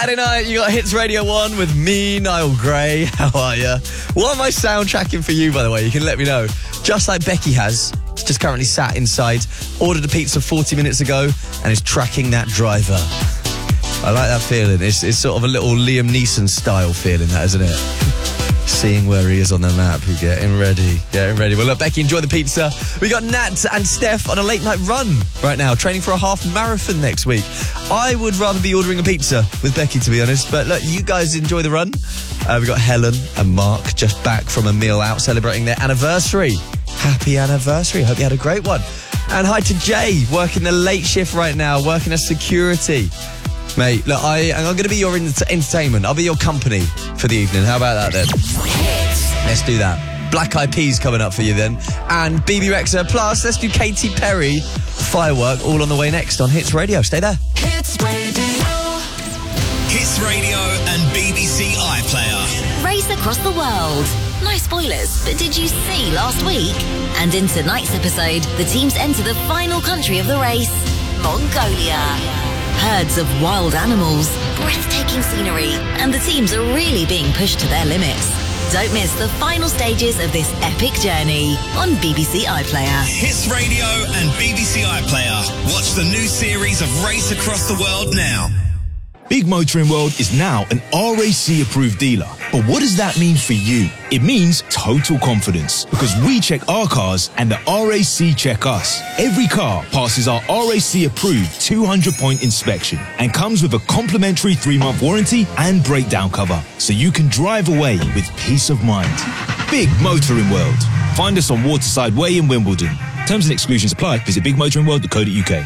Saturday night, you got Hits Radio 1 with me, Niall Gray. How are you? What am I soundtracking for you, by the way? You can let me know. Just like Becky has. She's just currently sat inside, ordered a pizza 40 minutes ago, and is tracking that driver. I like that feeling. It's sort of a little Liam Neeson style feeling, that, isn't it? Seeing where he is on the map. You're getting ready. Well, look, Becky, enjoy the pizza. We got Nat and Steph on a late night run right now, training for a half marathon next week. I would rather be ordering a pizza with Becky, to be honest. But look, you guys enjoy the run. We got Helen and Mark just back from a meal out celebrating their anniversary. Happy anniversary. Hope you had a great one. And hi to Jay, working the late shift right now, working as security. Mate, look, I'm going to be your entertainment. I'll be your company for the evening. How about that then? Let's do that. Black Eyed Peas coming up for you then. And BB Rexha. Plus, let's do Katy Perry, Firework, all on the way next on Hits Radio. Stay there. Hits Radio. Hits Radio and BBC iPlayer. Race across the world. No spoilers, but did you see last week? And in tonight's episode, the teams enter the final country of the race, Mongolia. Herds of wild animals, breathtaking scenery, and the teams are really being pushed to their limits. Don't miss the final stages of this epic journey on BBC iPlayer. Hits Radio and BBC iPlayer. Watch the new series of Race Across the World now. Big Motoring World is now an RAC approved dealer. But what does that mean for you? It means total confidence, because we check our cars and the RAC check us. Every car passes our RAC approved 200-point inspection and comes with a complimentary 3-month warranty and breakdown cover, so you can drive away with peace of mind. Big Motoring World. Find us on Waterside Way in Wimbledon. Terms and exclusions apply. Visit bigmotoringworld.co.uk.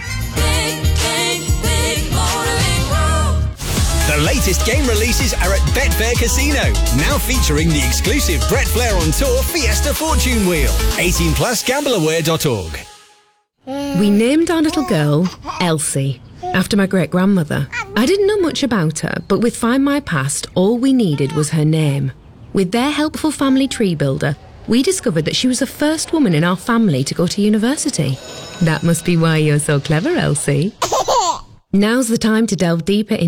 The latest game releases are at Betfair Casino, now featuring the exclusive Brett Flair on Tour Fiesta Fortune Wheel. 18 plus, gambleaware.org. We named our little girl Elsie, after my great-grandmother. I didn't know much about her, but with Find My Past, all we needed was her name. With their helpful family tree builder, we discovered that she was the first woman in our family to go to university. That must be why you're so clever, Elsie. Now's the time to delve deeper into